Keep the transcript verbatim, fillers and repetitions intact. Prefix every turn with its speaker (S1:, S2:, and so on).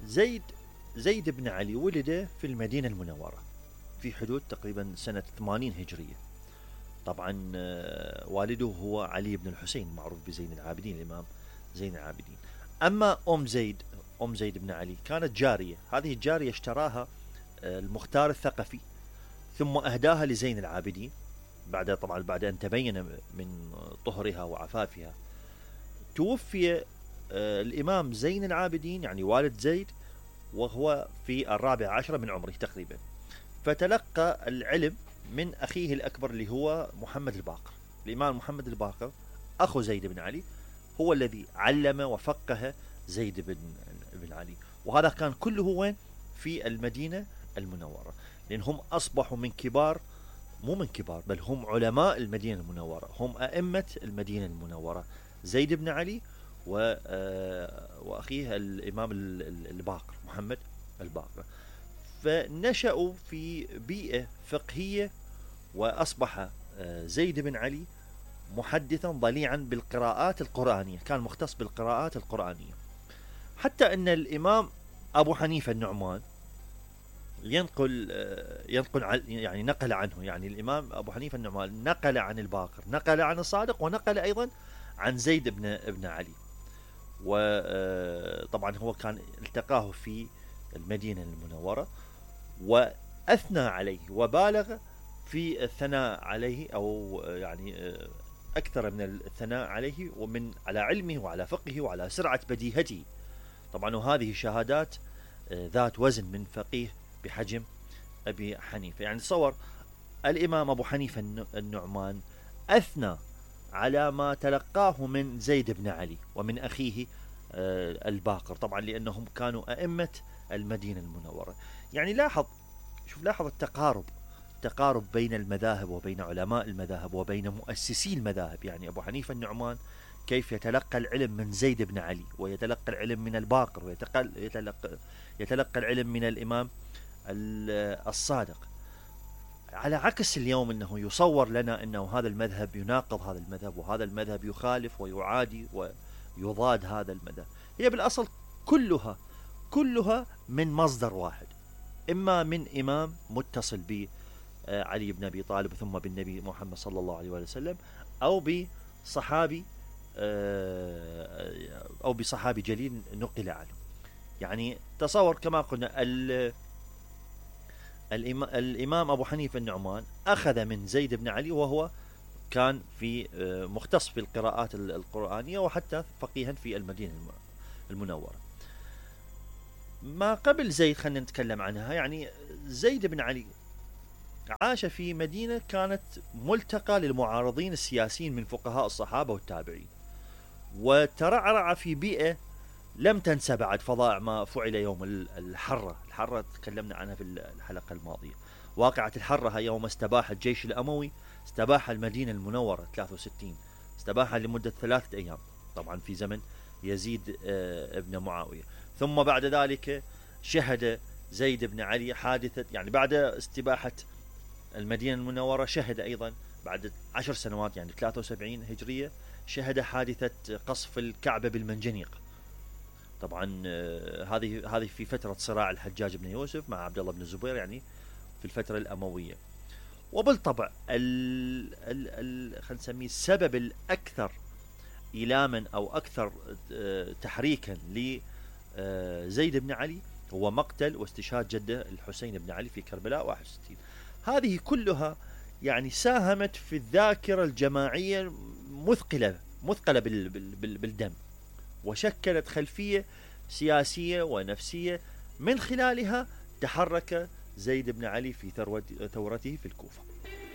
S1: زيد زيد بن علي ولد في المدينة المنورة في حدود تقريبا سنة ثمانين هجرية. طبعا والده هو علي بن الحسين معروف بزين العابدين، الإمام زين العابدين. أما أم زيد أم زيد بن علي كانت جارية، هذه الجارية اشتراها المختار الثقفي ثم أهداها لزين العابدين بعد طبعا بعد أن تبين من طهرها وعفافها. توفي الإمام زين العابدين يعني والد زيد وهو في الرابع عشر من عمره تقريبا، فتلقى العلم من أخيه الأكبر اللي هو محمد الباقر. الإمام محمد الباقر أخو زيد بن علي هو الذي علم وفقه زيد بن بن علي، وهذا كان كله وين؟ في المدينة المنورة، لأنهم أصبحوا من كبار، مو من كبار بل هم علماء المدينة المنورة، هم أئمة المدينة المنورة، زيد بن علي وأخيه الإمام الباقر محمد الباقر. فنشأوا في بيئة فقهية، وأصبح زيد بن علي محدثا ضليعا بالقراءات القرآنية، كان مختص بالقراءات القرآنية، حتى أن الإمام أبو حنيفة النعمان ينقل ينقل يعني نقل عنه، يعني الإمام أبو حنيفة النعمان نقل عن الباقر، نقل عن الصادق، ونقل أيضا عن زيد بن ابن علي. وطبعا هو كان التقاه في المدينة المنورة وأثنى عليه وبالغ في الثناء عليه، أو يعني أكثر من الثناء عليه ومن على علمه وعلى فقهه وعلى سرعة بديهته. طبعا وهذه شهادات ذات وزن من فقيه بحجم أبي حنيفة. يعني تصور الإمام أبو حنيفة النعمان أثنى على ما تلقاه من زيد بن علي ومن أخيه الباقر، طبعا لأنهم كانوا أئمة المدينة المنورة. يعني لاحظ، شوف لاحظ التقارب تقارب بين المذاهب وبين علماء المذاهب وبين مؤسسي المذاهب. يعني أبو حنيفة النعمان كيف يتلقى العلم من زيد بن علي، ويتلقى العلم من الباقر، ويتلقى يتلقى العلم من الإمام الصادق، على عكس اليوم أنه يصور لنا أنه هذا المذهب يناقض هذا المذهب، وهذا المذهب يخالف ويعادي ويضاد هذا المذهب. هي بالأصل كلها كلها من مصدر واحد، إما من إمام متصل بعلي بن أبي طالب ثم بالنبي محمد صلى الله عليه وسلم، أو بصحابي أو بصحابي جليل نقل عنه. يعني تصور كما قلنا الإمام أبو حنيفة النعمان أخذ من زيد بن علي، وهو كان في مختص في القراءات القرآنية وحتى فقيها في المدينة المنورة. ما قبل زيد خلينا نتكلم عنها. يعني زيد بن علي عاش في مدينة كانت ملتقى للمعارضين السياسيين من فقهاء الصحابة والتابعين، وترعرع في بيئة لم تنسى بعد فظائع ما فعل يوم الحرة. الحرة تكلمنا عنها في الحلقة الماضية. واقعة الحرة هي يوم استباح الجيش الأموي استباح المدينة المنورة ثلاثة وستين، استباحها لمدة ثلاثة أيام، طبعا في زمن يزيد ابن معاوية. ثم بعد ذلك شهد زيد بن علي حادثة، يعني بعد استباحة المدينة المنورة شهد أيضا بعد عشر سنوات يعني ثلاثة وسبعين هجرية شهد حادثة قصف الكعبة بالمنجنيق. طبعا هذه هذه في فترة صراع الحجاج بن يوسف مع عبد الله بن الزبير، يعني في الفترة الأموية. وبالطبع ال ال ال خلينا نسميه السبب الأكثر إيلاما أو أكثر تحريكا لزيد بن علي هو مقتل واستشهاد جده الحسين بن علي في كربلاء واحد وستين. هذه كلها يعني ساهمت في الذاكرة الجماعية مثقلة مثقلة بالدم، وشكلت خلفية سياسية ونفسية من خلالها تحرك زيد بن علي في ثورته في الكوفة.